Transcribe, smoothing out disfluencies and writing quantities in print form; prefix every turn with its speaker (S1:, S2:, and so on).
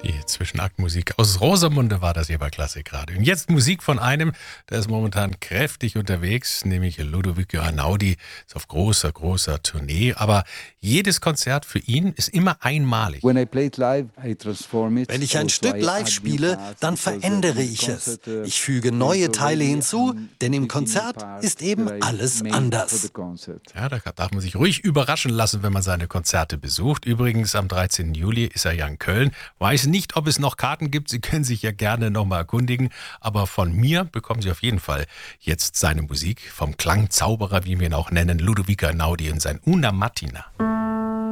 S1: Die Zwischenaktmusik aus Rosamunde war das hier bei Klassikradio. Und jetzt Musik von einem, der ist momentan kräftig unterwegs, nämlich Ludovico Einaudi, ist auf großer Tournee. Aber jedes Konzert für ihn ist immer einmalig.
S2: Wenn ich ein Stück live spiele, dann verändere ich es. Ich füge neue Teile hinzu, denn im Konzert ist eben alles anders.
S1: Ja, da darf man sich ruhig überraschen lassen, wenn man seine Konzerte besucht. Übrigens, am 13. Juli ist er ja in Köln. Weiß nicht, ob es noch Karten gibt. Sie können sich ja gerne nochmal erkundigen. Aber von mir bekommen Sie auf jeden Fall jetzt seine Musik vom Klangzauberer, wie wir ihn auch nennen, Ludovico Einaudi und sein Una Mattina.